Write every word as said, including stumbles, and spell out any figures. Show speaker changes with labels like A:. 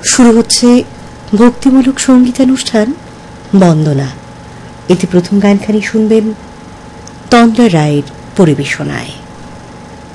A: শুরু হচ্ছে ভক্তিমূলক সঙ্গীতানুষ্ঠান বন্দনা। এতে প্রথম গানখানি শুনবেন তন্দ্রা রায়ের পরিবেশনায়।